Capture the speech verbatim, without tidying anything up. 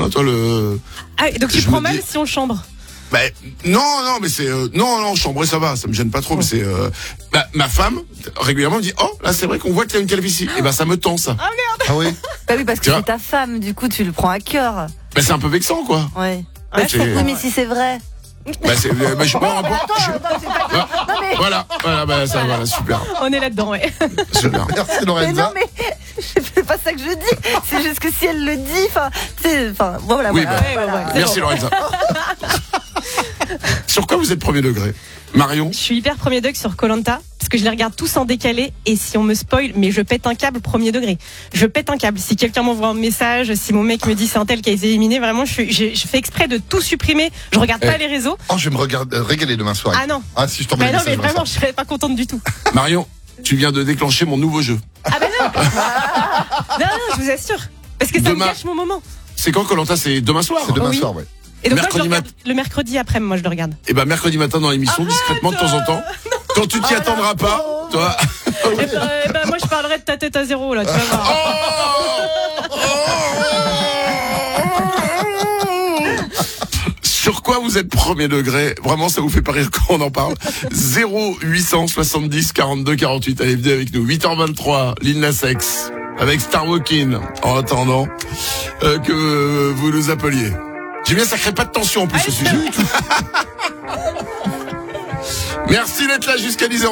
hein, toi le. Ah, donc tu Je prends me mal dis- si on chambre. Bah, non, non, mais c'est euh, non, non, chambrer ça va, ça me gêne pas trop. Mais c'est euh, bah, ma femme régulièrement me dit oh là c'est vrai qu'on voit qu'il y a une calvitie. Et bah ça me tend ça. Ah merde. Ah oui. Bah oui, parce que Tu vois c'est ta femme, du coup, tu le prends à cœur. Bah c'est un peu vexant quoi. Ouais. Ouais, Bah, c'est- oui, mais si c'est vrai. Bah c'est euh, bah, je, bon, bon, je- Attends, c'est pas- bah, Non, mais- voilà, voilà, bah ça voilà super, On est là-dedans, ouais. super. Merci Mais non, Lorenza. mais c'est pas ça que je dis. C'est juste que si elle le dit, enfin, tu sais, enfin, voilà. Oui, voilà, bah, ouais, voilà. ouais, ouais. Merci Lorenza. Sur quoi vous êtes premier degré, Marion? Je suis hyper premier degré sur Koh-Lanta parce que je les regarde tous en décalé et si on me spoil, mais je pète un câble premier degré. Je pète un câble. Si quelqu'un m'envoie un message, si mon mec me dit c'est un tel qui a été éliminé, vraiment, je, suis- je, je fais exprès de tout supprimer. Je regarde Eh. pas les réseaux. Oh, je vais me regarder, régaler demain soir. Ah non. Ah, si je t'envoie Bah des non, mais messages. vraiment, je serais pas contente du tout. Marion, tu viens de déclencher mon nouveau jeu. Ah bah non. non, non, je vous assure. Parce que ça Demain. me gâche mon moment. C'est quand Koh-Lanta? C'est demain soir. C'est demain Oui. soir, ouais. Et donc Mercredi moi, je le, regarde le mercredi après, moi, je le regarde. Et bah mercredi matin dans l'émission, discrètement de temps en temps. Quand tu t'y attendras pas, toi. Et bah, eh bah, moi, je parlerai de ta tête à zéro, là, tu vas voir. Sur quoi vous êtes premier degré? Vraiment, ça vous fait pas rire quand on en parle. zéro huit cent soixante-dix quarante-deux quarante-huit. Allez, venez avec nous. huit heures vingt-trois, Lil Nas X, avec Star Walking. En attendant euh, que vous nous appeliez. J'aime bien, ça crée pas de tension en plus, ce sujet. Merci d'être là jusqu'à dix heures.